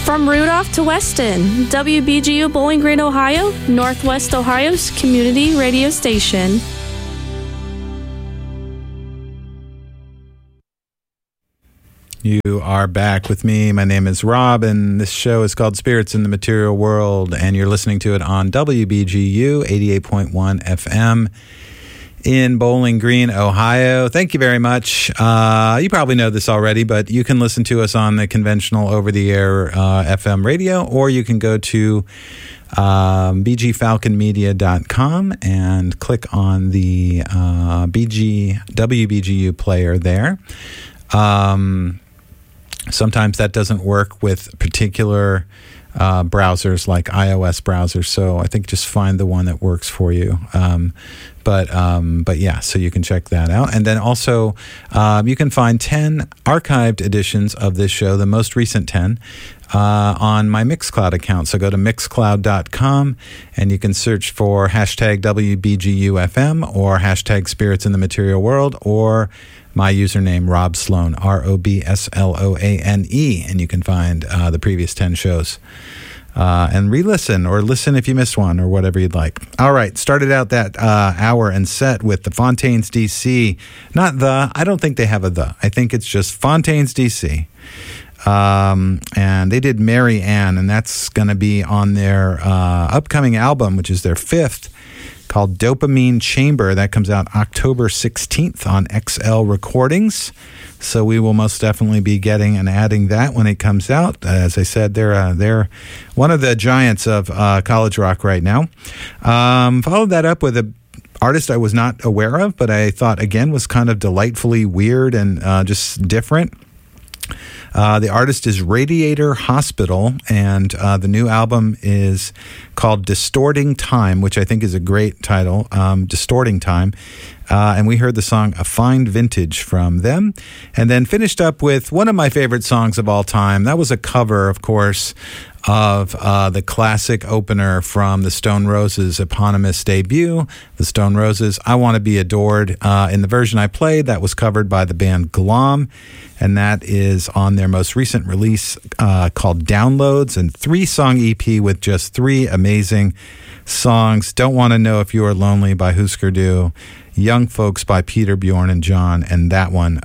From Rudolph to Weston, WBGU Bowling Green, Ohio, Northwest Ohio's community radio station. You are back with me. My name is Rob, and this show is called Spirits in the Material World, and you're listening to it on WBGU 88.1 FM in Bowling Green, Ohio. Thank you very much. You probably know this already, but you can listen to us on the conventional over-the-air FM radio, or you can go to bgfalconmedia.com and click on the WBGU player there. Sometimes that doesn't work with particular browsers like iOS browsers, so I think just find the one that works for you. But yeah, so you can check that out. And then also you can find 10 archived editions of this show, the most recent 10, on my Mixcloud account. So go to mixcloud.com and you can search for hashtag WBGUFM or hashtag Spirits in the Material World or my username, Rob Sloan, ROBSLOANE, and you can find the previous 10 shows. And re-listen or listen if you missed one or whatever you'd like. All right, started out that hour and set with the Fontaines DC. I don't think they have a the. I think it's just Fontaines DC. And they did Mary Ann, and that's going to be on their upcoming album, which is their 5th, called Dopamine Chamber. That comes out October 16th on XL Recordings. So we will most definitely be getting and adding that when it comes out. As I said, they're one of the giants of college rock right now. Followed that up with an artist I was not aware of, but I thought, again, was kind of delightfully weird and just different. The artist is Radiator Hospital, and the new album is called Distorting Time, which I think is a great title, Distorting Time. And we heard the song A Fine Vintage from them, and then finished up with one of my favorite songs of all time. That was a cover, of course, of the classic opener from the Stone Roses' eponymous debut, the Stone Roses' I Want to Be Adored. In the version I played, that was covered by the band Glom, and that is on their most recent release called Downloads, and 3-song EP with just 3 amazing songs. Don't Want to Know If You Are Lonely by Husker Du, Young Folks by Peter, Bjorn, and John, and that one.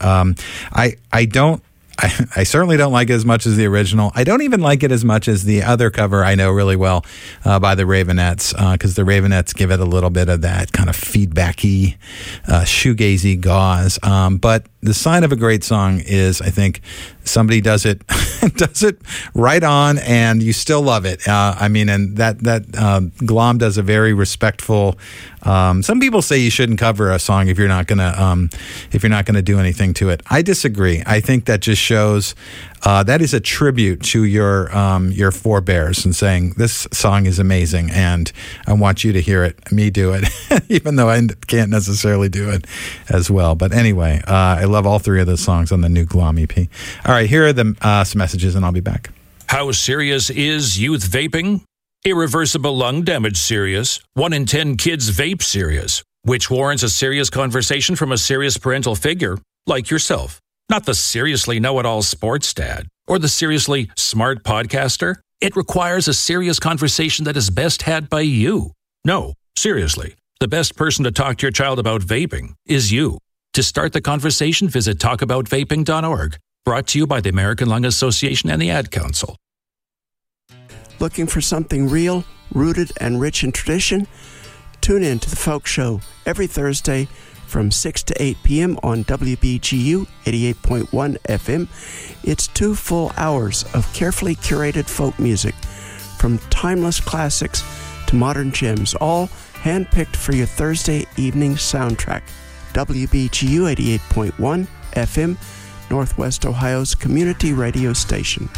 I certainly don't like it as much as the original. I don't even like it as much as the other cover I know really well by the Ravenettes, because the Ravenettes give it a little bit of that kind of feedbacky, shoegazy gauze. But the sign of a great song is, I think, somebody does it right on, and you still love it. And that Glom does a very respectful. Some people say you shouldn't cover a song if you're not gonna do anything to it. I disagree. I think that just shows that is a tribute to your forebears and saying this song is amazing and I want you to hear it, me do it, even though I can't necessarily do it as well. But anyway, I love all 3 of those songs on the new Glom EP. All right, here are the some messages, and I'll be back. How serious is youth vaping? Irreversible lung damage serious. 1 in 10 kids vape serious, which warrants a serious conversation from a serious parental figure like yourself. Not the seriously know-it-all sports dad or the seriously smart podcaster. It requires a serious conversation that is best had by you. No, seriously, the best person to talk to your child about vaping is you. To start the conversation, visit talkaboutvaping.org. Brought to you by the American Lung Association and the Ad Council. Looking for something real, rooted, and rich in tradition? Tune in to The Folk Show every Thursday from 6 to 8 p.m. on WBGU 88.1 FM. It's 2 full hours of carefully curated folk music, from timeless classics to modern gems, all handpicked for your Thursday evening soundtrack. WBGU 88.1 FM, Northwest Ohio's community radio station.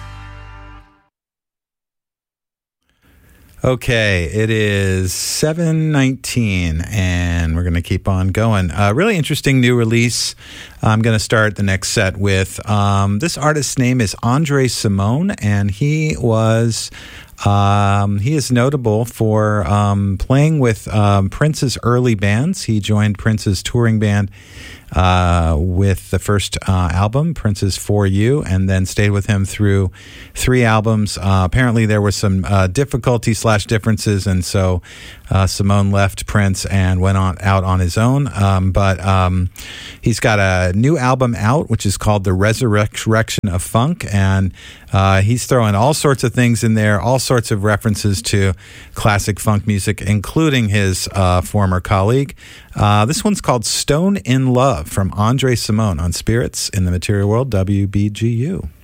Okay, it is 7:19, and we're going to keep on going. Really interesting new release. I'm going to start the next set with this artist's name is Andre Simone, and he is notable for playing with Prince's early bands. He joined Prince's touring band with the first album, Prince's For You, and then stayed with him through 3 albums. Apparently there was some difficulty/differences, and so Simone left Prince and went out on his own. But he's got a new album out, which is called The Resurrection of Funk, and he's throwing all sorts of things in there, all sorts of references to classic funk music, including his former colleague. This one's called Stone in Love from Andre Simone on Spirits in the Material World, WBGU.